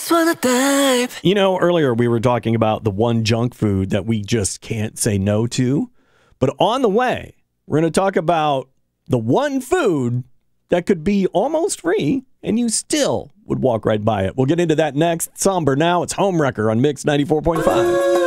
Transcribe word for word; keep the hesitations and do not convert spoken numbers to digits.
just wanna dive. You know, earlier we were talking about the one junk food that we just can't say no to. But on the way, we're going to talk about the one food that could be almost free and you still would walk right by it. We'll get into that next. Somber now. It's Homewrecker on Mix ninety-four point five.